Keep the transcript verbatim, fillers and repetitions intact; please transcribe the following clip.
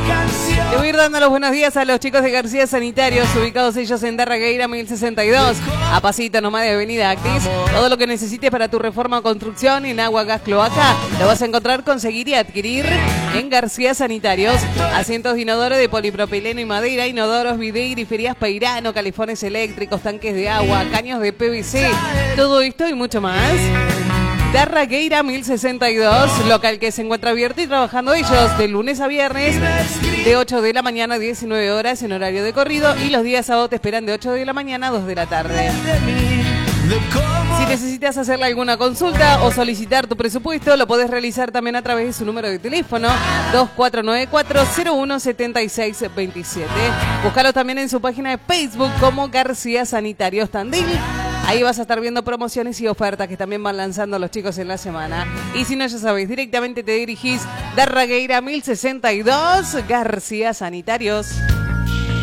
Le voy a ir dando los buenos días a los chicos de García Sanitarios, ubicados ellos en Darregueira mil sesenta y dos, a pasito nomás de Avenida Actis. Todo lo que necesites para tu reforma o construcción en agua, gas, cloaca, lo vas a encontrar, conseguir y adquirir en García Sanitarios. Asientos de inodoro de polipropileno y madera, inodoros, bidet, griferías Peirano, califones eléctricos, tanques de agua, caños de P V C, todo esto y mucho más. Darregueira mil sesenta y dos, local que se encuentra abierto y trabajando ellos de lunes a viernes de ocho de la mañana a diecinueve horas en horario de corrido, y los días sábados te esperan de ocho de la mañana a dos de la tarde. Si necesitas hacerle alguna consulta o solicitar tu presupuesto, lo podés realizar también a través de su número de teléfono dos cuatro nueve cuatro cero uno siete seis dos siete. Búscalo también en su página de Facebook como García Sanitarios Tandil. Ahí vas a estar viendo promociones y ofertas que también van lanzando los chicos en la semana. Y si no, ya sabéis, directamente te dirigís Darregueira mil sesenta y dos, García Sanitarios.